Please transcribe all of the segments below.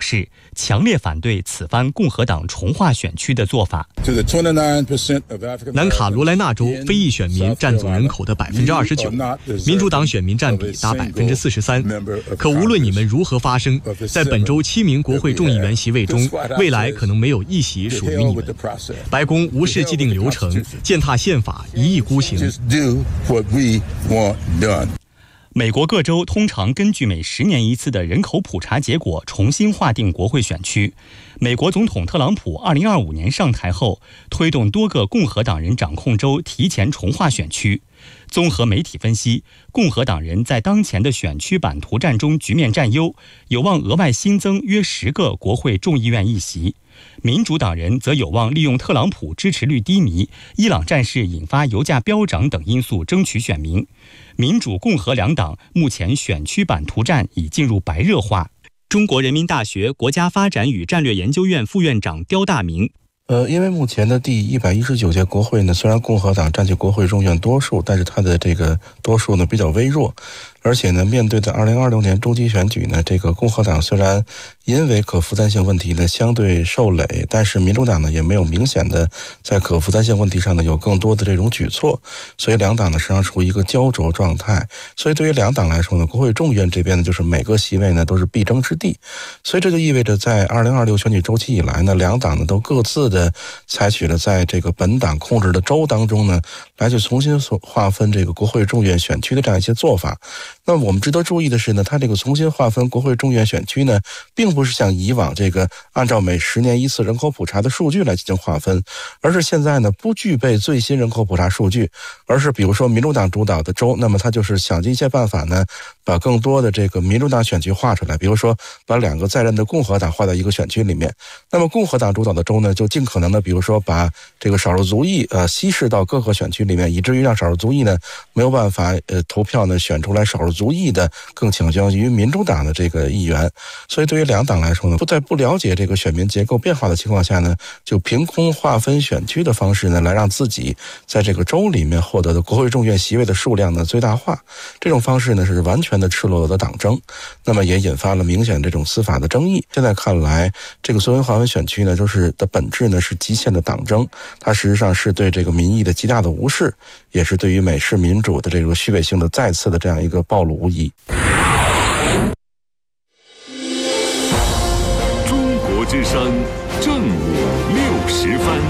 示，强烈反对此番共和党重划选区的做法。 南卡罗来纳州非裔选民占总人口的29%，民主党选民占比达43%。可无论你们如何发声，在本周7名国会众议员席位中，未来可能没有一席属于你们。白宫无视既定流程，践踏宪法，一意孤行。 美国各州通常根据每10年一次的人口普查结果重新划定国会选区。美国总统特朗普2025年上台后，推动多个共和党人掌控州提前重划选区。综合媒体分析，共和党人在当前的选区版图战中局面占优，有望额外新增约10个国会众议院议席。民主党人则有望利用特朗普支持率低迷、伊朗战事引发油价飙涨等因素争取选民。民主共和两党目前选区版图战已进入白热化。中国人民大学国家发展与战略研究院副院长刁大明。 因为目前的第119届国会呢，虽然共和党占据国会众院多数，但是它的这个多数呢比较微弱。而且呢，面对的2026年中期选举呢，这个共和党虽然因为可负担性问题呢相对受累，但是民主党呢也没有明显的在可负担性问题上呢有更多的这种举措，所以两党呢实际上处于一个焦灼状态。所以对于两党来说呢，国会众院这边呢就是每个席位呢都是必争之地。所以这就意味着在2026选举周期以来呢，两党呢都各自的采取了在这个本党控制的州当中呢来去重新划分这个国会众院选区的这样一些做法。那么我们值得注意的是呢，它这个重新划分国会众院选区呢，并不是像以往这个按照每10年一次人口普查的数据来进行划分，而是现在呢不具备最新人口普查数据，而是比如说民主党主导的州，那么它就是想尽一切办法呢，把更多的这个民主党选区划出来，比如说把2个在任的共和党划到一个选区里面。那么共和党主导的州呢，就尽可能的比如说把这个少数族裔稀释到各个选区里面，以至于让少数族裔呢没有办法投票呢选出来少数族裔的更倾向于民主党的这个议员。所以对于两党来说呢，在不了解这个选民结构变化的情况下呢，就凭空划分选区的方式呢，来让自己在这个州里面获得的国会众院席位的数量呢最大化。这种方式呢是完全的赤裸裸的党争，那么也引发了明显这种司法的争议。现在看来，这个所谓划分选区呢，就是的本质呢是极限的党争，它实际上是对这个民意的极大的无视，也是对于美式民主的这个虚伪性的再次的这样一个暴露无遗。 中国之声正午60分。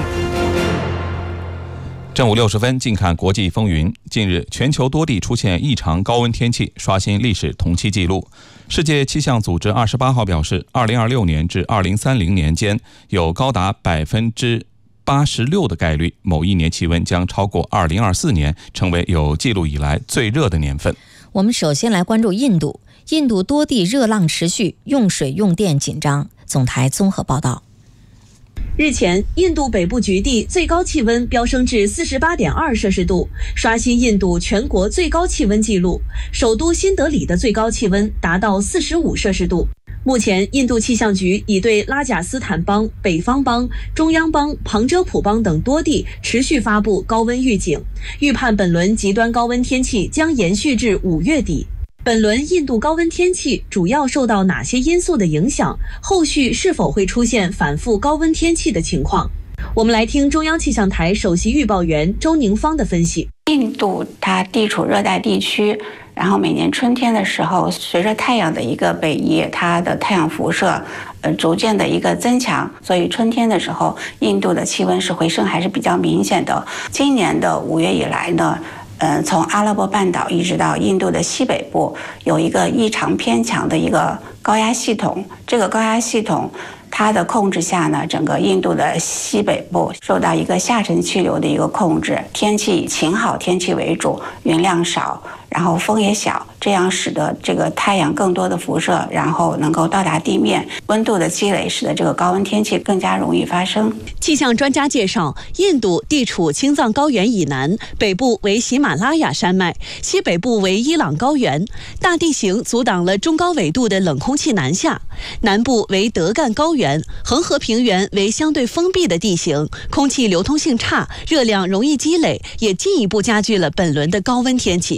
正午60分，近看国际风云。近日，全球多地出现异常高温天气，刷新历史同期纪录。世界气象组织28号表示，2026年至2030年间，有高达86%的概率，某一年气温将超过2024年，成为有记录以来最热的年份。 我们首先来关注印度。印度多地热浪持续，用水用电紧张。总台综合报道。 日前，印度北部局地最高气温飙升至48.2摄氏度，刷新印度全国最高气温纪录。首都新德里的最高气温达到45摄氏度。目前，印度气象局已对拉贾斯坦邦、北方邦、中央邦、旁遮普邦等多地持续发布高温预警，预判本轮极端高温天气将延续至5月底。本轮印度高温天气主要受到哪些因素的影响？后续是否会出现反复高温天气的情况？我们来听中央气象台首席预报员周宁芳的分析。 印度它地处热带地区，然后每年春天的时候，随着太阳的一个北移，它的太阳辐射逐渐的一个增强，所以春天的时候，印度的气温是回升还是比较明显的。今年的5月以来呢，从阿拉伯半岛一直到印度的西北部，有一个异常偏强的一个高压系统。这个高压系统它的控制下呢，整个印度的西北部受到一个下沉气流的一个控制，天气以晴好天气为主，云量少，然后风也小，这样使得这个太阳更多的辐射，然后能够到达地面，温度的积累使得这个高温天气更加容易发生。 气象专家介绍，印度地处青藏高原以南，北部为喜马拉雅山脉，西北部为伊朗高原，大地形阻挡了中高纬度的冷空气南下，南部为德干高原，恒河平原为相对封闭的地形，空气流通性差，热量容易积累，也进一步加剧了本轮的高温天气。 从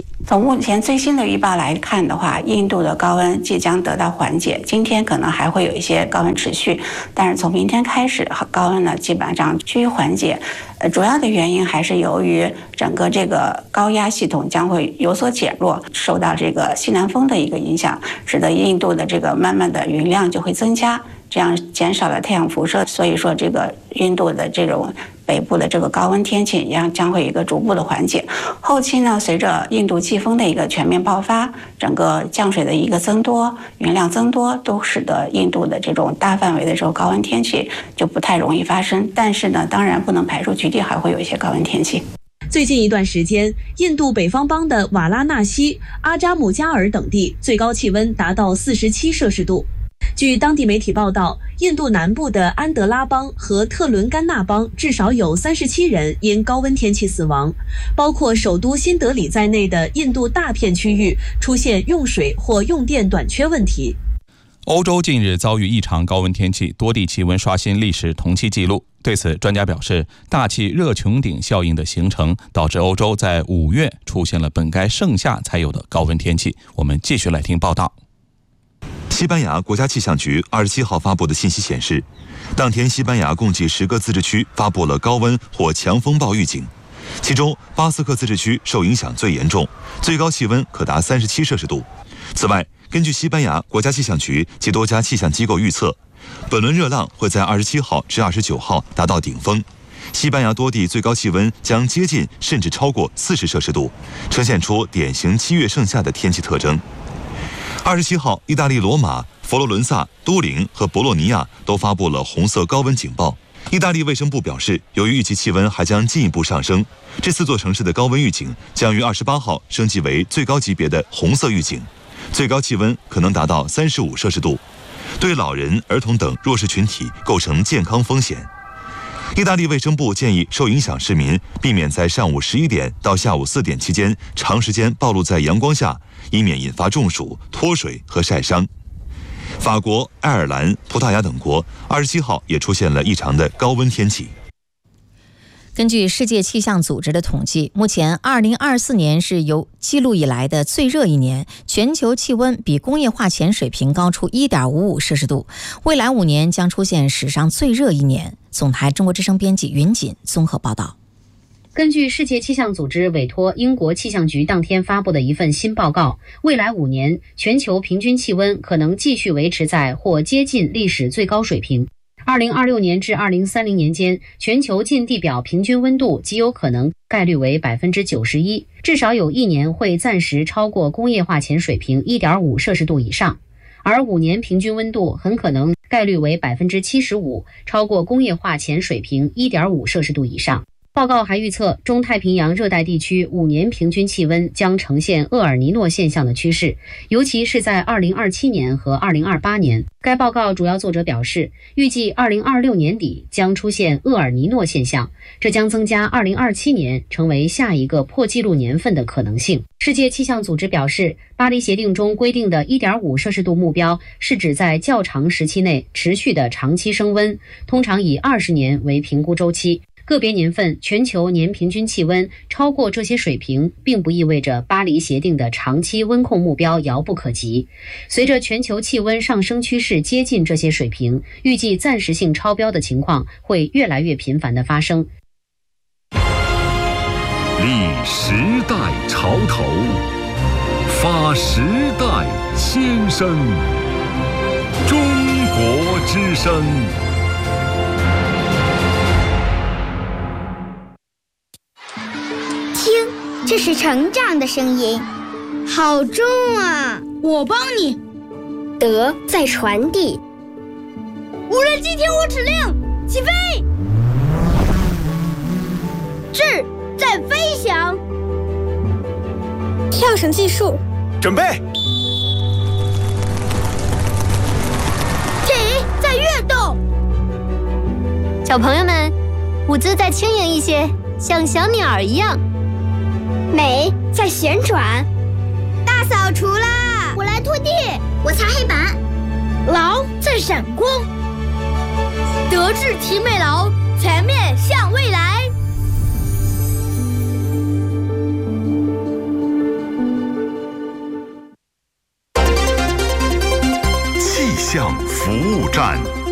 从目前最新的预报来看的话，印度的高温即将得到缓解，今天可能还会有一些高温持续，但是从明天开始，高温呢基本上趋于缓解。主要的原因还是由于整个这个高压系统将会有所减弱，受到这个西南风的一个影响，使得印度的这个慢慢的云量就会增加，这样减少了太阳辐射，所以说这个印度的这种北部的这个高温天气将会有一个逐步的缓解。后期呢，随着印度季风的一个全面爆发，整个降水的一个增多，云量增多，都使得印度的这种大范围的这种高温天气就不太容易发生。但是呢，当然不能排除局地还会有一些高温天气。 最近一段时间，印度北方邦的瓦拉纳西、阿扎姆加尔等地最高气温达到47摄氏度。据当地媒体报道，印度南部的安德拉邦和特伦甘纳邦至少有37人因高温天气死亡，包括首都新德里在内的印度大片区域出现用水或用电短缺问题。 欧洲近日遭遇异常高温天气，多地气温刷新历史同期纪录。对此，专家表示，大气热穹顶效应的形成，导致欧洲在5月出现了本该盛夏才有的高温天气。我们继续来听报道。 西班牙国家气象局27号发布的信息显示，当天西班牙共计10个自治区发布了高温或强风暴预警，其中巴斯克自治区受影响最严重，最高气温可达37摄氏度。此外，根据西班牙国家气象局及多家气象机构预测，本轮热浪会在27号至29号达到顶峰，西班牙多地最高气温将接近甚至超过40摄氏度，呈现出典型7月盛夏的天气特征。27号，意大利罗马、佛罗伦萨、都灵和博洛尼亚都发布了红色高温警报。意大利卫生部表示，由于预计气温还将进一步上升，这4座城市的高温预警将于28号升级为最高级别的红色预警，最高气温可能达到35摄氏度，对老人、儿童等弱势群体构成健康风险。意大利卫生部建议受影响市民避免在上午11点到下午4点期间长时间暴露在阳光下，以免引发中暑、脱水和晒伤。法国、爱尔兰、葡萄牙等国27号也出现了异常的高温天气。 根据世界气象组织的统计，目前2024年是有记录以来的最热一年，全球气温比工业化前水平高出 1.55 摄氏度，未来5年将出现史上最热一年。总台中国之声编辑云锦综合报道。 根据世界气象组织委托英国气象局当天发布的一份新报告，未来5年全球平均气温可能继续维持在或接近历史最高水平。2026年至2030年间，全球近地表平均温度极有可能概率为 91%， 至少有1年会暂时超过工业化前水平 1.5 摄氏度以上，而5年平均温度很可能概率为 75%， 超过工业化前水平 1.5 摄氏度以上。报告还预测，中太平洋热带地区5年平均气温将呈现厄尔尼诺现象的趋势，尤其是在2027年和2028年。该报告主要作者表示，预计2026年底将出现厄尔尼诺现象，这将增加2027年成为下一个破纪录年份的可能性。世界气象组织表示，巴黎协定中规定的 1.5 摄氏度目标是指在较长时期内持续的长期升温，通常以20年为评估周期。个别年份全球年平均气温超过这些水平，并不意味着巴黎协定的长期温控目标遥不可及。随着全球气温上升趋势接近这些水平，预计暂时性超标的情况会越来越频繁地发生。 立时代潮头，发时代先声，中国之声。 这是成长的声音，好重啊！ 我帮你。 德在传递。 无人机听我指令，起飞！ 智在飞翔。跳绳计数， 准备。 体在跃动。 小朋友们，舞姿再轻盈一些，像小鸟一样。 美在旋转，大扫除啦！ 我来拖地， 我擦黑板。 劳在闪光，德智体美劳，全面向未来。 象服务站。